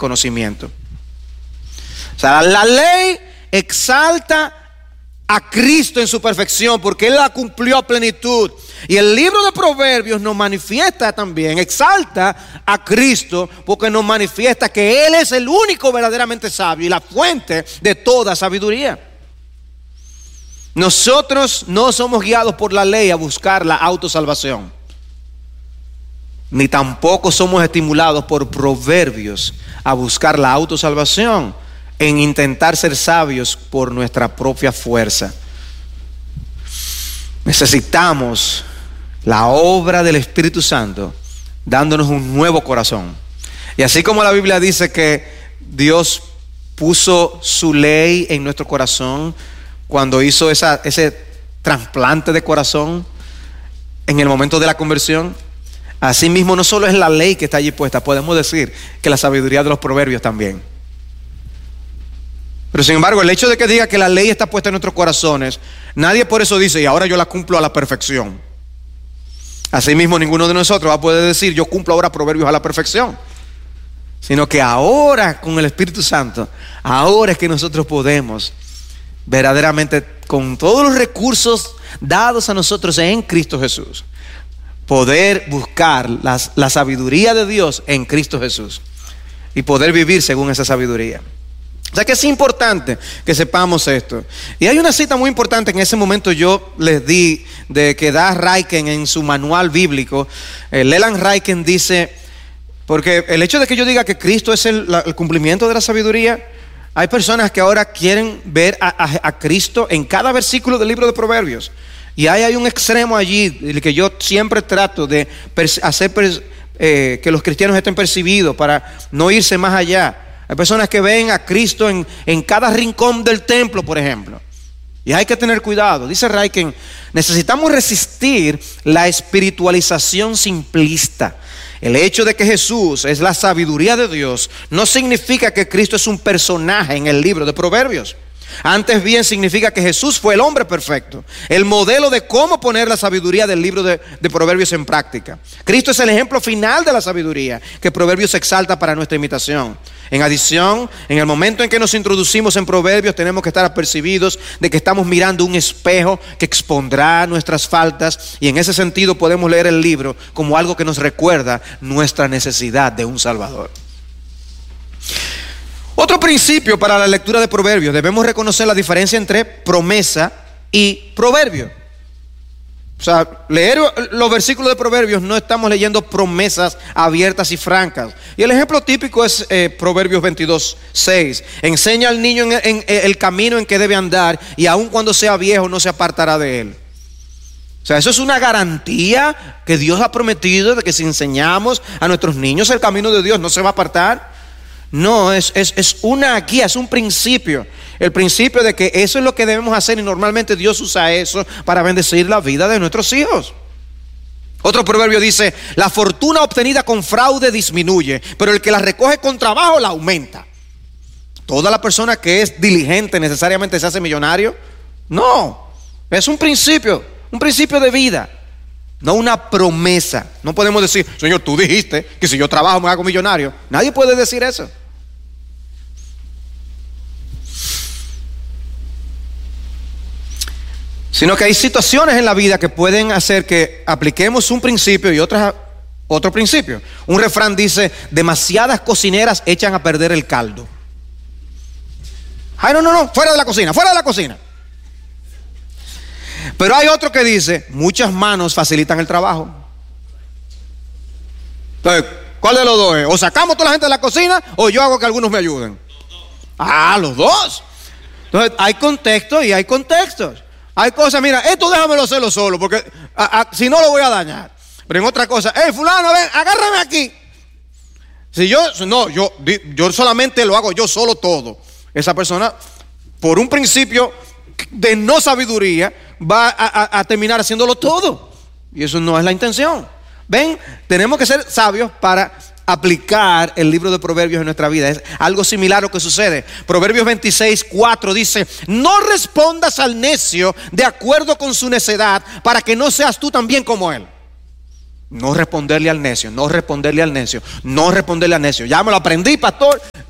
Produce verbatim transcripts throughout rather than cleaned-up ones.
conocimiento. O sea, la ley exalta a Cristo en su perfección porque Él la cumplió a plenitud. Y el libro de Proverbios nos manifiesta también, exalta a Cristo porque nos manifiesta que Él es el único verdaderamente sabio y la fuente de toda sabiduría. Nosotros no somos guiados por la ley a buscar la autosalvación, ni tampoco somos estimulados por Proverbios a buscar la autosalvación en intentar ser sabios por nuestra propia fuerza. Necesitamos la obra del Espíritu Santo dándonos un nuevo corazón. Y así como la Biblia dice que Dios puso su ley en nuestro corazón cuando hizo esa, ese trasplante de corazón en el momento de la conversión, asimismo no solo es la ley que está allí puesta, podemos decir que la sabiduría de los proverbios también. Pero sin embargo, el hecho de que diga que la ley está puesta en nuestros corazones, nadie por eso dice, y ahora yo la cumplo a la perfección. Asimismo, ninguno de nosotros va a poder decir, yo cumplo ahora proverbios a la perfección. Sino que ahora, con el Espíritu Santo, ahora es que nosotros podemos verdaderamente, con todos los recursos dados a nosotros en Cristo Jesús, poder buscar las, la sabiduría de Dios en Cristo Jesús y poder vivir según esa sabiduría. O sea que es importante que sepamos esto. Y hay una cita muy importante que en ese momento yo les di, de que da Ryken en su manual bíblico. eh, Leland Ryken dice, porque el hecho de que yo diga que Cristo es el, la, el cumplimiento de la sabiduría, hay personas que ahora quieren ver a, a, a Cristo en cada versículo del libro de Proverbios. Y hay, hay un extremo allí, el que yo siempre trato de hacer eh, que los cristianos estén percibidos para no irse más allá. Hay personas que ven a Cristo en, en cada rincón del templo, por ejemplo. Y hay que tener cuidado. Dice Ryken, necesitamos resistir la espiritualización simplista. El hecho de que Jesús es la sabiduría de Dios no significa que Cristo es un personaje en el libro de Proverbios. Antes bien significa que Jesús fue el hombre perfecto, el modelo de cómo poner la sabiduría del libro de, de Proverbios en práctica. Cristo es el ejemplo final de la sabiduría que Proverbios exalta para nuestra imitación. En adición, en el momento en que nos introducimos en Proverbios, tenemos que estar apercibidos de que estamos mirando un espejo que expondrá nuestras faltas, y en ese sentido podemos leer el libro como algo que nos recuerda nuestra necesidad de un Salvador. Otro principio para la lectura de Proverbios: debemos reconocer la diferencia entre promesa y proverbio. O sea, leer los versículos de Proverbios no estamos leyendo promesas abiertas y francas. Y el ejemplo típico es eh, Proverbios veintidós, seis. Enseña al niño en, en, en el camino en que debe andar, y aun cuando sea viejo no se apartará de él. O sea, eso es una garantía que Dios ha prometido, de que si enseñamos a nuestros niños el camino de Dios, no se va a apartar. No, es, es, es una guía, es un principio. El principio de que eso es lo que debemos hacer, y normalmente Dios usa eso para bendecir la vida de nuestros hijos. Otro proverbio dice: la fortuna obtenida con fraude disminuye, pero el que la recoge con trabajo la aumenta. ¿Toda la persona que es diligente necesariamente se hace millonario? No, es un principio, un principio de vida, no una promesa. No podemos decir: Señor, tú dijiste que si yo trabajo me hago millonario. Nadie puede decir eso. Sino que hay situaciones en la vida que pueden hacer que apliquemos un principio y otras, otro principio. Un refrán dice: demasiadas cocineras echan a perder el caldo. Ay, no, no, no, fuera de la cocina, fuera de la cocina. Pero hay otro que dice: muchas manos facilitan el trabajo. Entonces, ¿cuál de los dos es? O sacamos toda la gente de la cocina, o yo hago que algunos me ayuden. Ah, los dos. Entonces, hay contextos y hay contextos. Hay cosas, mira, esto déjamelo hacerlo solo, porque a, a, si no lo voy a dañar. Pero en otra cosa: hey, fulano, ven, agárrame aquí. Si yo, no, yo, yo solamente lo hago yo solo todo. Esa persona, por un principio de no sabiduría, va a, a, a terminar haciéndolo todo. Y eso no es la intención. Ven, tenemos que ser sabios para aplicar el libro de Proverbios en nuestra vida. Es algo similar a lo que sucede. Proverbios veintiséis, cuatro dice: no respondas al necio de acuerdo con su necedad, para que no seas tú también como él. No responderle al necio, no responderle al necio, no responderle al necio. Ya me lo aprendí, pastor.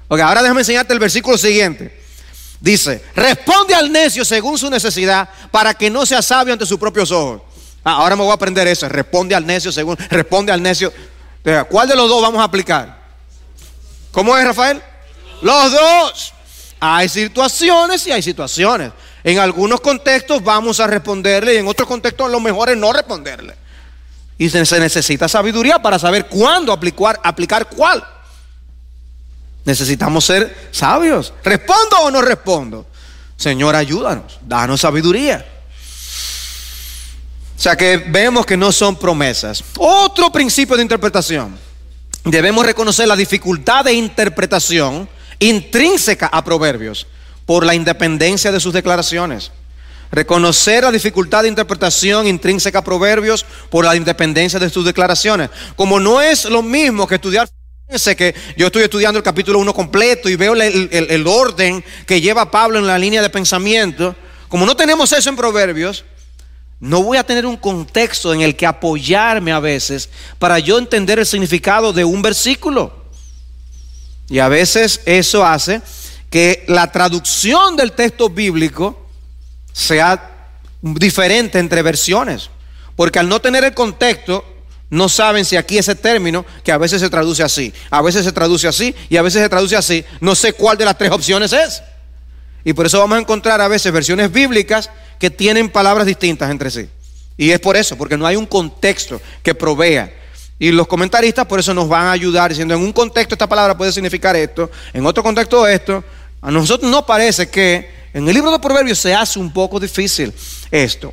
Ok, ahora déjame enseñarte el versículo siguiente. Dice, responde al necio según su necesidad, para que no sea sabio ante sus propios ojos. Ah, ahora me voy a aprender eso. Responde al necio según, responde al necio. ¿Cuál de los dos vamos a aplicar? ¿Cómo es, Rafael? Los dos. Hay situaciones y hay situaciones. En algunos contextos vamos a responderle y en otros contextos lo mejor es no responderle. Y se, se necesita sabiduría para saber cuándo aplicar, aplicar cuál. Necesitamos ser sabios. ¿Respondo o no respondo? Señor, ayúdanos, danos sabiduría. O sea que vemos que no son promesas. Otro principio de interpretación. Debemos reconocer la dificultad de interpretación intrínseca a Proverbios por la independencia de sus declaraciones. Reconocer la dificultad de interpretación intrínseca a Proverbios por la independencia de sus declaraciones. Como no es lo mismo que estudiar. Fíjense que yo estoy estudiando el capítulo uno completo y veo el, el, el orden que lleva Pablo en la línea de pensamiento. Como no tenemos eso en Proverbios, no voy a tener un contexto en el que apoyarme a veces para yo entender el significado de un versículo. Y a veces eso hace que la traducción del texto bíblico sea diferente entre versiones. Porque al no tener el contexto, no saben si aquí ese término, que a veces se traduce así, a veces se traduce así y a veces se traduce así, no sé cuál de las tres opciones es. Y por eso vamos a encontrar a veces versiones bíblicas que tienen palabras distintas entre sí. Y es por eso, porque no hay un contexto que provea. Y los comentaristas por eso nos van a ayudar diciendo, en un contexto esta palabra puede significar esto, en otro contexto esto. A nosotros nos parece que en el libro de Proverbios se hace un poco difícil esto.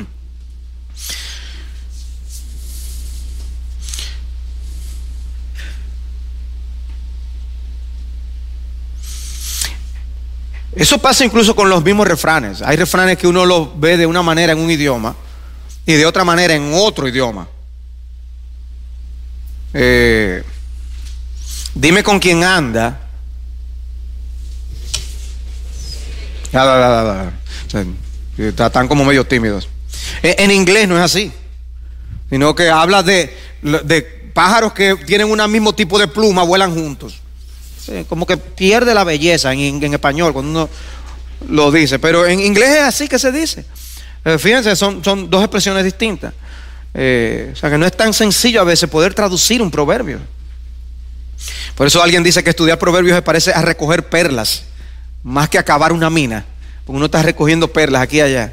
Eso pasa incluso con los mismos refranes. Hay refranes que uno los ve de una manera en un idioma y de otra manera en otro idioma. Eh, dime con quién anda. La, la, la, la. O sea, están como medio tímidos. En inglés no es así, sino que habla de, de pájaros que tienen un mismo tipo de pluma, vuelan juntos. Como que pierde la belleza en, en español cuando uno lo dice, pero en inglés es así que se dice. Eh, fíjense, son, son dos expresiones distintas. Eh, o sea que no es tan sencillo a veces poder traducir un proverbio. Por eso alguien dice que estudiar proverbios se parece a recoger perlas, más que a cavar una mina, porque uno está recogiendo perlas aquí y allá.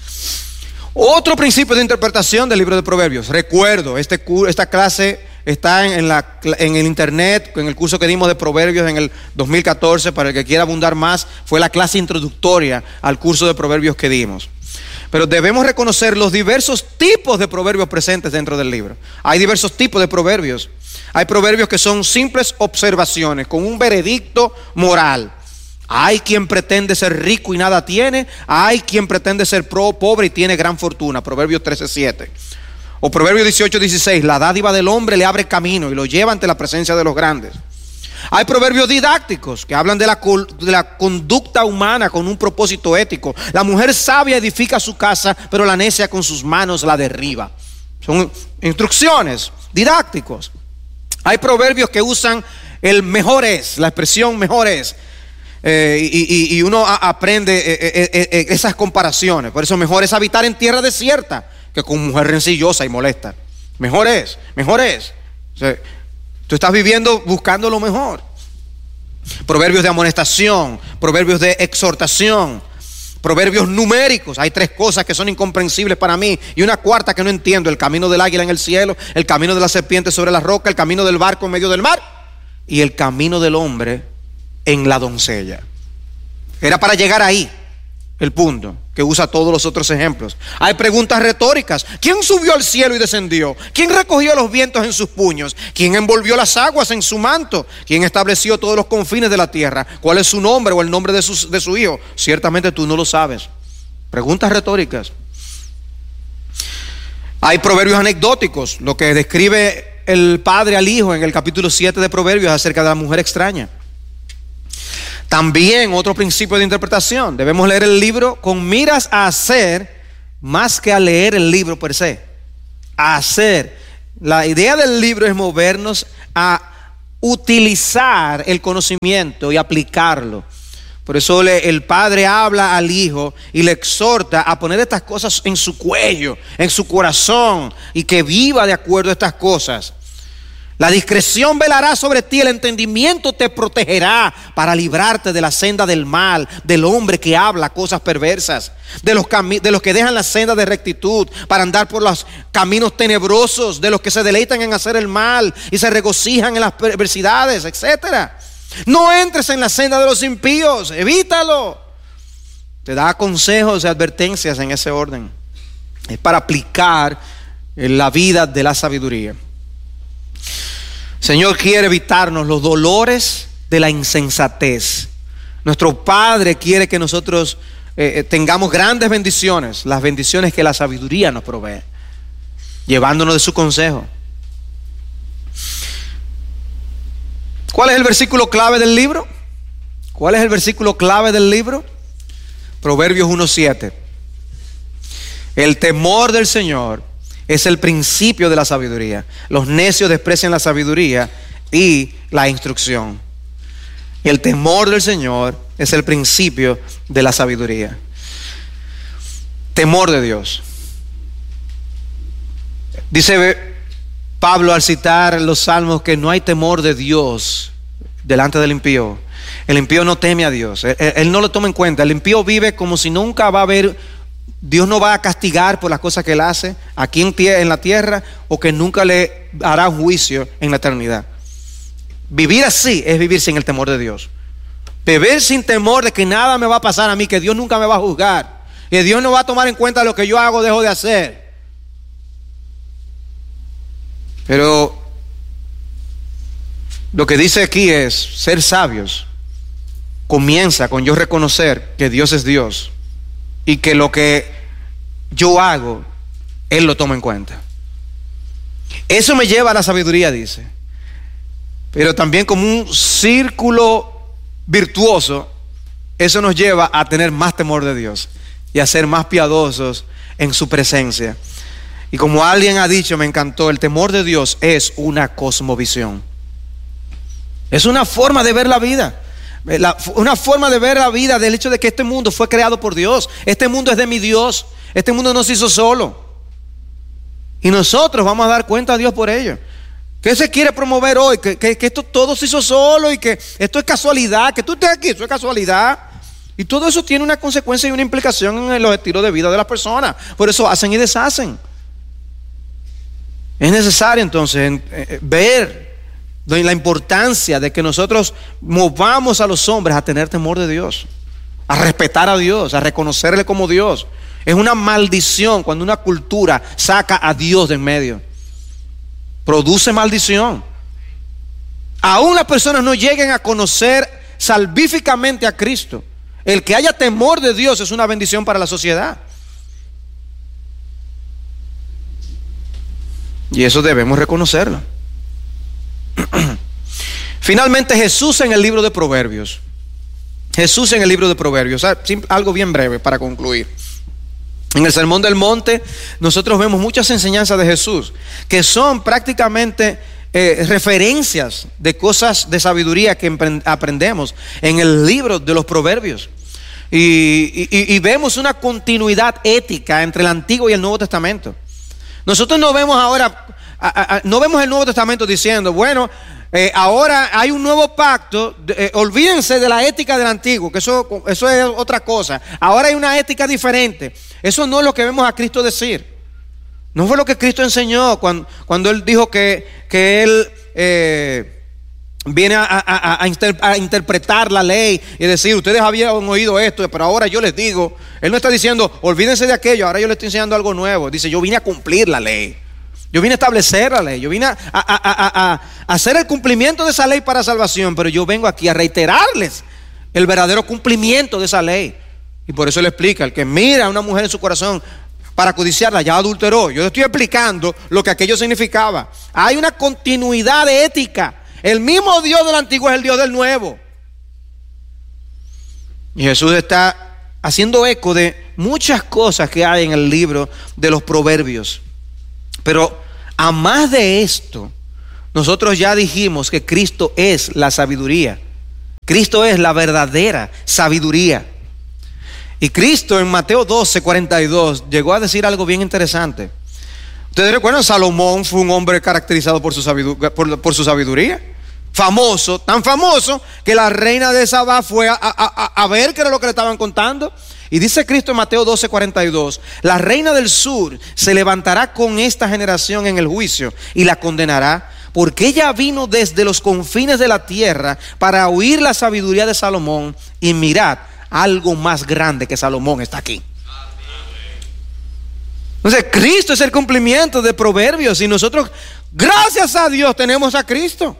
Otro principio de interpretación del libro de Proverbios. Recuerdo, este, esta clase está en, en, la, en el internet, en el curso que dimos de Proverbios en el dos mil catorce. Para el que quiera abundar más, fue la clase introductoria al curso de Proverbios que dimos. Pero debemos reconocer los diversos tipos de proverbios presentes dentro del libro. Hay diversos tipos de proverbios. Hay proverbios que son simples observaciones con un veredicto moral. Hay quien pretende ser rico y nada tiene. Hay quien pretende ser pro, pobre y tiene gran fortuna. Proverbios trece siete. O Proverbios dieciocho dieciséis. La dádiva del hombre le abre camino y lo lleva ante la presencia de los grandes. Hay proverbios didácticos que hablan de la, de la conducta humana con un propósito ético. La mujer sabia edifica su casa, pero la necia con sus manos la derriba. Son instrucciones didácticos. Hay proverbios que usan el mejor es, la expresión mejor es. Eh, y, y, y uno a, aprende eh, eh, eh, esas comparaciones. Por eso mejor es habitar en tierra desierta que con mujer rencillosa y molesta. Mejor es, mejor es. O sea, tú estás viviendo buscando lo mejor. Proverbios de amonestación, proverbios de exhortación, proverbios numéricos. Hay tres cosas que son incomprensibles para mí y una cuarta que no entiendo: el camino del águila en el cielo, el camino de la serpiente sobre la roca, el camino del barco en medio del mar y el camino del hombre en la doncella. Era para llegar ahí el punto que usa todos los otros ejemplos. Hay preguntas retóricas. ¿Quién subió al cielo y descendió? ¿Quién recogió los vientos en sus puños? ¿Quién envolvió las aguas en su manto? ¿Quién estableció todos los confines de la tierra? ¿Cuál es su nombre o el nombre de su, de su hijo? Ciertamente tú no lo sabes. Preguntas retóricas. Hay proverbios anecdóticos, lo que describe el padre al hijo en el capítulo siete de Proverbios acerca de la mujer extraña. También otro principio de interpretación: debemos leer el libro con miras a hacer más que a leer el libro per se. A hacer. La idea del libro es movernos a utilizar el conocimiento y aplicarlo. Por eso le, el padre habla al hijo y le exhorta a poner estas cosas en su cuello, en su corazón, y que viva de acuerdo a estas cosas. La discreción velará sobre ti, el entendimiento te protegerá para librarte de la senda del mal, del hombre que habla cosas perversas, de los, cami- de los que dejan la senda de rectitud para andar por los caminos tenebrosos, de los que se deleitan en hacer el mal y se regocijan en las perversidades, etcétera. No entres en la senda de los impíos, evítalo. Te da consejos y advertencias en ese orden. Es para aplicar en la vida de la sabiduría. Señor quiere evitarnos los dolores de la insensatez. Nuestro Padre quiere que nosotros eh, tengamos grandes bendiciones, las bendiciones que la sabiduría nos provee, llevándonos de su consejo. ¿Cuál es el versículo clave del libro? ¿Cuál es el versículo clave del libro? Proverbios uno siete. El temor del Señor es el principio de la sabiduría. Los necios desprecian la sabiduría y la instrucción. El temor del Señor es el principio de la sabiduría. Temor de Dios. Dice Pablo al citar los salmos que no hay temor de Dios delante del impío. El impío no teme a Dios. Él, él no lo toma en cuenta. El impío vive como si nunca va a haber... Dios no va a castigar por las cosas que él hace aquí en, tierra, en la tierra, o que nunca le hará juicio en la eternidad. Vivir así es vivir sin el temor de Dios. Vivir sin temor de que nada me va a pasar a mí, que Dios nunca me va a juzgar, que Dios no va a tomar en cuenta lo que yo hago o dejo de hacer. Pero lo que dice aquí es ser sabios. Comienza con yo reconocer que Dios es Dios y que lo que yo hago, Él lo toma en cuenta. Eso me lleva a la sabiduría, dice. Pero también como un círculo virtuoso, eso nos lleva a tener más temor de Dios y a ser más piadosos en su presencia. Y como alguien ha dicho, me encantó, el temor de Dios es una cosmovisión. Es una forma de ver la vida. La, una forma de ver la vida del hecho de que este mundo fue creado por Dios. Este mundo es de mi Dios. Este mundo no se hizo solo. Y nosotros vamos a dar cuenta a Dios por ello. ¿Qué se quiere promover hoy? Que, que, que esto todo se hizo solo y que esto es casualidad. Que tú estés aquí, eso es casualidad. Y todo eso tiene una consecuencia y una implicación en los estilos de vida de las personas. Por eso hacen y deshacen. Es necesario entonces eh, ver la importancia de que nosotros movamos a los hombres a tener temor de Dios, a respetar a Dios, a reconocerle como Dios. Es una maldición cuando una cultura saca a Dios de en medio. Produce maldición. Aún las personas no lleguen a conocer salvíficamente a Cristo. El que haya temor de Dios es una bendición para la sociedad. Y eso debemos reconocerlo. Finalmente, Jesús en el libro de Proverbios. Jesús en el libro de Proverbios. Algo bien breve para concluir. En el Sermón del Monte nosotros vemos muchas enseñanzas de Jesús que son prácticamente eh, referencias de cosas de sabiduría que aprendemos en el libro de los Proverbios. Y, y, y vemos una continuidad ética entre el Antiguo y el Nuevo Testamento. Nosotros no vemos ahora, a, a, no vemos el Nuevo Testamento diciendo, bueno, eh, ahora hay un nuevo pacto, eh, olvídense de la ética del Antiguo, que eso, eso es otra cosa. Ahora hay una ética diferente. Eso no es lo que vemos a Cristo decir. No fue lo que Cristo enseñó cuando, cuando Él dijo que, que Él eh, viene a, a, a, inter, a interpretar la ley y decir, ustedes habían oído esto, pero ahora yo les digo. Él no está diciendo, olvídense de aquello, ahora yo les estoy enseñando algo nuevo. Dice, yo vine a cumplir la ley. Yo vine a establecer la ley. Yo vine a, a, a, a, a hacer el cumplimiento de esa ley para salvación. Pero yo vengo aquí a reiterarles el verdadero cumplimiento de esa ley. Y por eso le explica, el que mira a una mujer en su corazón para codiciarla, ya adulteró. Yo le estoy explicando lo que aquello significaba. Hay una continuidad de ética. El mismo Dios del Antiguo es el Dios del Nuevo. Y Jesús está haciendo eco de muchas cosas que hay en el libro de los Proverbios. Pero a más de esto, nosotros ya dijimos que Cristo es la sabiduría. Cristo es la verdadera sabiduría. Y Cristo en Mateo doce, cuarenta y dos llegó a decir algo bien interesante. Ustedes recuerdan, Salomón fue un hombre caracterizado por su sabiduría, por, por su sabiduría. Famoso, tan famoso que la reina de Sabá fue a, a, a, a ver qué era lo que le estaban contando. Y dice Cristo en Mateo doce, cuarenta y dos: la reina del sur se levantará con esta generación en el juicio y la condenará, porque ella vino desde los confines de la tierra para oír la sabiduría de Salomón, y mirad, algo más grande que Salomón está aquí. Entonces Cristo es el cumplimiento de Proverbios, y nosotros, gracias a Dios, tenemos a Cristo.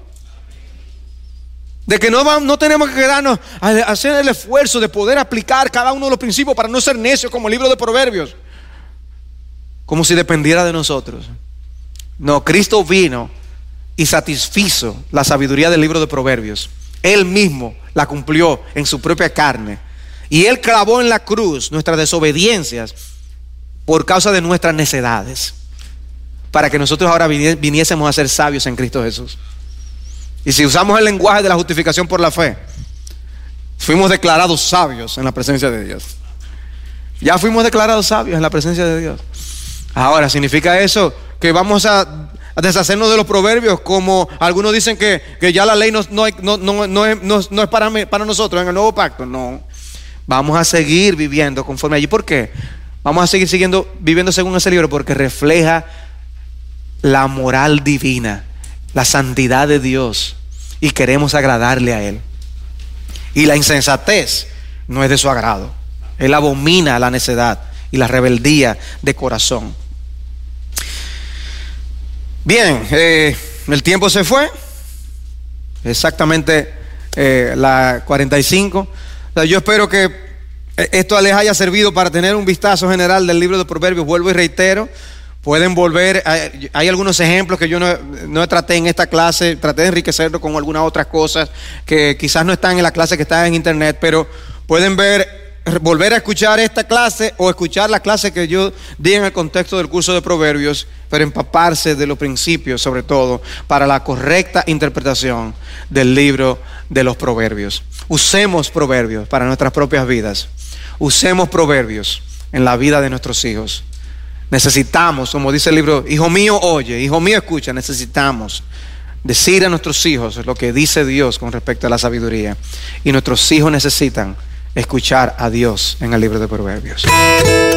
De que no, vamos, no tenemos que quedarnos a hacer el esfuerzo de poder aplicar cada uno de los principios para no ser necios como el libro de Proverbios, como si dependiera de nosotros. No, Cristo vino y satisfizo la sabiduría del libro de Proverbios. Él mismo la cumplió en su propia carne, y Él clavó en la cruz nuestras desobediencias por causa de nuestras necedades, para que nosotros ahora viniésemos a ser sabios en Cristo Jesús. Y si usamos el lenguaje de la justificación por la fe, fuimos declarados sabios en la presencia de Dios. Ya fuimos declarados sabios en la presencia de Dios. Ahora, ¿significa eso que vamos a, a deshacernos de los proverbios? Como algunos dicen que, que ya la ley no, no, no, no, no es, no, no es para, para nosotros en el nuevo pacto. No, vamos a seguir viviendo conforme allí. ¿Por qué? Vamos a seguir siguiendo, viviendo según ese libro, porque refleja la moral divina, la santidad de Dios, y queremos agradarle a Él. Y la insensatez no es de su agrado. Él abomina la necedad y la rebeldía de corazón. Bien, eh, el tiempo se fue. Exactamente eh, la cuarenta y cinco. O sea, yo espero que esto les haya servido para tener un vistazo general del libro de Proverbios. Vuelvo y reitero, pueden volver, hay, hay algunos ejemplos que yo no, no traté en esta clase, traté de enriquecerlo con algunas otras cosas que quizás no están en la clase que está en internet, pero pueden ver, volver a escuchar esta clase o escuchar la clase que yo di en el contexto del curso de Proverbios, pero empaparse de los principios, sobre todo para la correcta interpretación del libro de los Proverbios. Usemos Proverbios para nuestras propias vidas. Usemos Proverbios en la vida de nuestros hijos. Necesitamos, como dice el libro, hijo mío oye, hijo mío escucha, necesitamos decir a nuestros hijos lo que dice Dios con respecto a la sabiduría. Y nuestros hijos necesitan escuchar a Dios en el libro de Proverbios.